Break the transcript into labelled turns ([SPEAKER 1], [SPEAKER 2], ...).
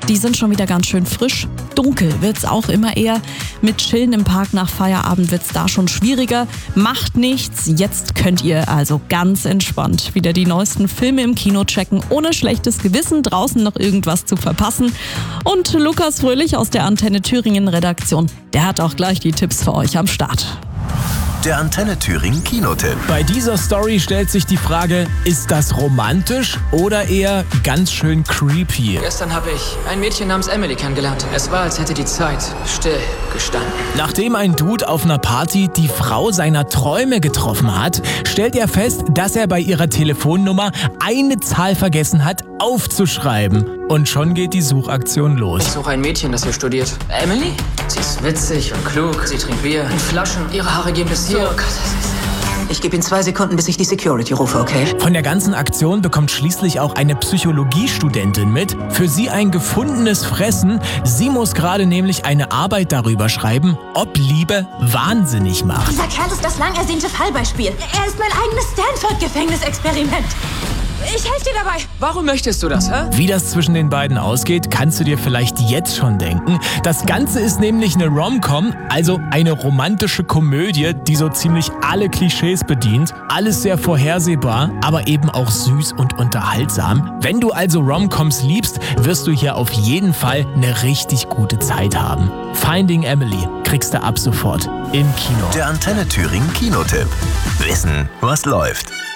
[SPEAKER 1] die sind schon wieder ganz schön frisch. Dunkel wird's auch immer eher. Mit Chillen im Park nach Feierabend wird's da schon schwieriger. Macht nichts, jetzt könnt ihr also ganz entspannt wieder die neuesten Filme im Kino checken, ohne schlechtes Gewissen draußen noch irgendwas zu verpassen. Und Lukas Fröhlich aus der Antenne Thüringen Redaktion, der hat auch gleich die Tipps für euch am Start.
[SPEAKER 2] Der Antenne Thüringen Kinotipp.
[SPEAKER 3] Bei dieser Story stellt sich die Frage, ist das romantisch oder eher ganz schön creepy?
[SPEAKER 4] Gestern habe ich ein Mädchen namens Emily kennengelernt. Es war, als hätte die Zeit still gestanden.
[SPEAKER 3] Nachdem ein Dude auf einer Party die Frau seiner Träume getroffen hat, stellt er fest, dass er bei ihrer Telefonnummer eine Zahl vergessen hat aufzuschreiben. Und schon geht die Suchaktion los.
[SPEAKER 4] Ich suche ein Mädchen, das hier studiert. Emily? Sie ist witzig und klug. Sie trinkt Bier in Flaschen. Ihre Haare gehen bis hier.
[SPEAKER 5] Ich gebe Ihnen 2 Sekunden, bis ich die Security rufe, okay?
[SPEAKER 3] Von der ganzen Aktion bekommt schließlich auch eine Psychologiestudentin mit. Für sie ein gefundenes Fressen. Sie muss gerade nämlich eine Arbeit darüber schreiben, ob Liebe wahnsinnig macht.
[SPEAKER 6] Dieser Kerl ist das lang ersehnte Fallbeispiel. Er ist mein eigenes Stanford-Gefängnisexperiment. Ich helfe dir dabei.
[SPEAKER 4] Warum möchtest du das, hä?
[SPEAKER 3] Wie das zwischen den beiden ausgeht, kannst du dir vielleicht jetzt schon denken. Das Ganze ist nämlich eine Rom-Com, also eine romantische Komödie, die so ziemlich alle Klischees bedient. Alles sehr vorhersehbar, aber eben auch süß und unterhaltsam. Wenn du also Rom-Coms liebst, wirst du hier auf jeden Fall eine richtig gute Zeit haben. Finding Emily kriegst du ab sofort im Kino.
[SPEAKER 2] Der Antenne Thüringen Kinotipp. Wissen, was läuft.